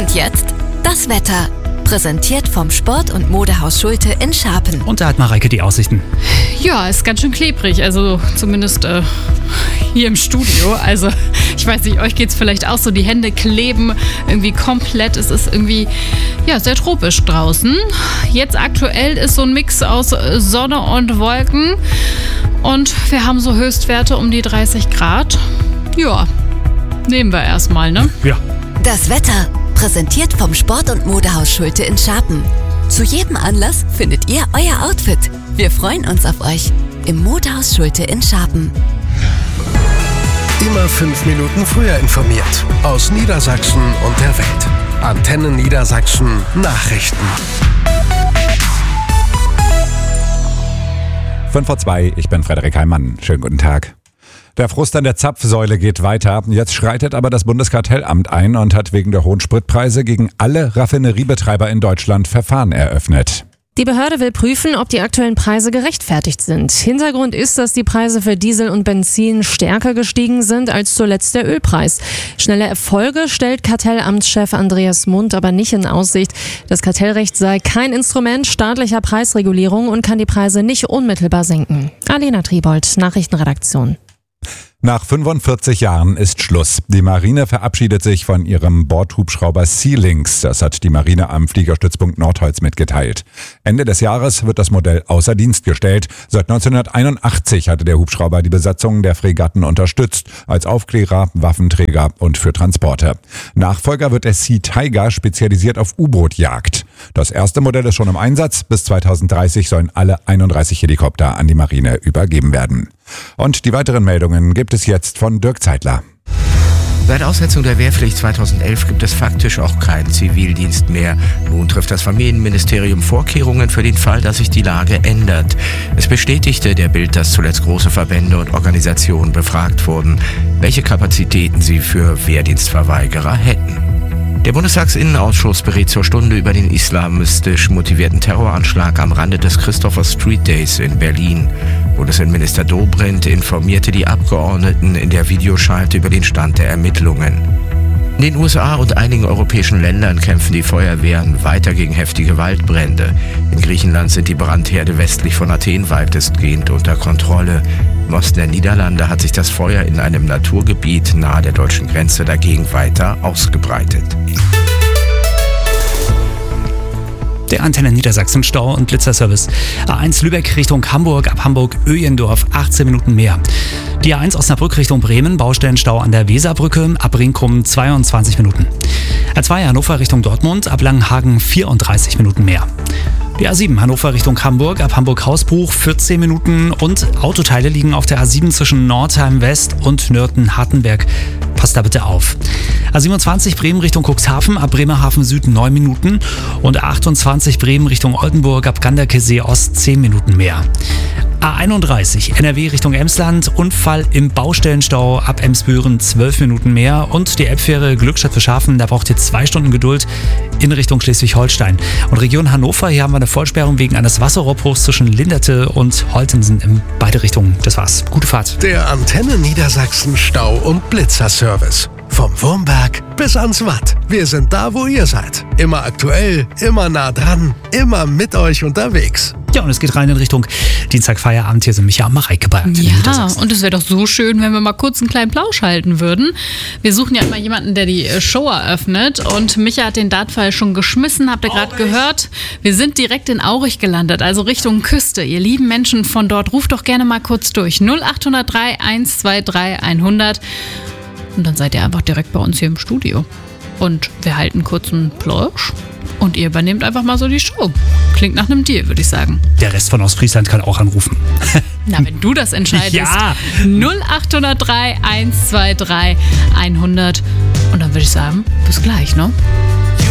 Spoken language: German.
Und jetzt das Wetter. Präsentiert vom Sport- und Modehaus Schulte in Scharpen. Und da hat Mareike die Aussichten. Ja, ist ganz schön klebrig, also zumindest hier im Studio. Also ich weiß nicht, euch geht's vielleicht auch so, die Hände kleben irgendwie komplett. Es ist irgendwie sehr tropisch draußen. Jetzt aktuell ist so ein Mix aus Sonne und Wolken und wir haben so Höchstwerte um die 30 Grad. Ja, nehmen wir erstmal, ne? Ja. Das Wetter. Präsentiert vom Sport- und Modehaus Schulte in Scharpen. Zu jedem Anlass findet ihr euer Outfit. Wir freuen uns auf euch im Modehaus Schulte in Scharpen. Immer 5 Minuten früher informiert. Aus Niedersachsen und der Welt. Antenne Niedersachsen Nachrichten. 5:02, ich bin Frederik Heimann. Schönen guten Tag. Der Frust an der Zapfsäule geht weiter. Jetzt schreitet aber das Bundeskartellamt ein und hat wegen der hohen Spritpreise gegen alle Raffineriebetreiber in Deutschland Verfahren eröffnet. Die Behörde will prüfen, ob die aktuellen Preise gerechtfertigt sind. Hintergrund ist, dass die Preise für Diesel und Benzin stärker gestiegen sind als zuletzt der Ölpreis. Schnelle Erfolge stellt Kartellamtschef Andreas Mund aber nicht in Aussicht. Das Kartellrecht sei kein Instrument staatlicher Preisregulierung und kann die Preise nicht unmittelbar senken. Alena Triebold, Nachrichtenredaktion. Nach 45 Jahren ist Schluss. Die Marine verabschiedet sich von ihrem Bordhubschrauber Sea-Lynx. Das hat die Marine am Fliegerstützpunkt Nordholz mitgeteilt. Ende des Jahres wird das Modell außer Dienst gestellt. Seit 1981 hatte der Hubschrauber die Besatzungen der Fregatten unterstützt, als Aufklärer, Waffenträger und für Transporte. Nachfolger wird der Sea Tiger, spezialisiert auf U-Boot-Jagd. Das erste Modell ist schon im Einsatz. Bis 2030 sollen alle 31 Helikopter an die Marine übergeben werden. Und die weiteren Meldungen gibt es jetzt von Dirk Zeitler. Seit Aussetzung der Wehrpflicht 2011 gibt es faktisch auch keinen Zivildienst mehr. Nun trifft das Familienministerium Vorkehrungen für den Fall, dass sich die Lage ändert. Es bestätigte der Bild, dass zuletzt große Verbände und Organisationen befragt wurden, welche Kapazitäten sie für Wehrdienstverweigerer hätten. Der Bundestagsinnenausschuss berät zur Stunde über den islamistisch motivierten Terroranschlag am Rande des Christopher Street Days in Berlin. Bundesinnenminister Dobrindt informierte die Abgeordneten in der Videoschalte über den Stand der Ermittlungen. In den USA und einigen europäischen Ländern kämpfen die Feuerwehren weiter gegen heftige Waldbrände. In Griechenland sind die Brandherde westlich von Athen weitestgehend unter Kontrolle. Im Osten der Niederlande hat sich das Feuer in einem Naturgebiet nahe der deutschen Grenze dagegen weiter ausgebreitet. Der Antenne Niedersachsen Stau- und Blitzerservice. A1 Lübeck Richtung Hamburg, ab Hamburg-Öjendorf 18 Minuten mehr. Die A1 Osnabrück Richtung Bremen, Baustellenstau an der Weserbrücke, ab Brinkum 22 Minuten. A2 Hannover Richtung Dortmund, ab Langenhagen 34 Minuten mehr. Die A7 Hannover Richtung Hamburg, ab Hamburg-Hausbruch 14 Minuten und Autoteile liegen auf der A7 zwischen Nordheim West und Nürten-Hartenberg. Passt da bitte auf. A27 Bremen Richtung Cuxhaven, ab Bremerhaven Süd 9 Minuten und A28 Bremen Richtung Oldenburg, ab Ganderkesee Ost 10 Minuten mehr. A31 NRW Richtung Emsland, Unfall im Baustellenstau ab Emsbüren 12 Minuten mehr und die Elbfähre Glückstadt für Schafen, da braucht ihr 2 Stunden Geduld in Richtung Schleswig-Holstein. Und Region Hannover, hier haben wir eine Vollsperrung wegen eines Wasserrohrbruchs zwischen Linderte und Holtensen in beide Richtungen. Das war's. Gute Fahrt. Der Antenne Niedersachsen Stau- und Blitzerservice. Vom Wurmberg bis ans Watt. Wir sind da, wo ihr seid. Immer aktuell, immer nah dran, immer mit euch unterwegs. Ja, und es geht rein in Richtung Dienstagfeierabend. Hier sind Micha und Mareike bei Antenne Niedersachsen. Und es wäre doch so schön, wenn wir mal kurz einen kleinen Plausch halten würden. Wir suchen ja immer jemanden, der die Show eröffnet. Und Micha hat den Dartpfeil schon geschmissen, habt ihr gerade gehört. Wir sind direkt in Aurich gelandet, also Richtung Küste. Ihr lieben Menschen von dort, ruft doch gerne mal kurz durch. 0803 123 100. Und dann seid ihr einfach direkt bei uns hier im Studio. Und wir halten kurz einen Plausch und ihr übernehmt einfach mal so die Show. Klingt nach einem Deal, würde ich sagen. Der Rest von Ostfriesland kann auch anrufen. Na, wenn du das entscheidest. Ja. 0803 123 100. Und dann würde ich sagen, bis gleich, ne?